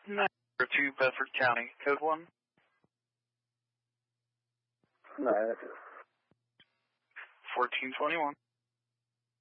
Number 2, Bedford County, code 1. No, that's it. 1421.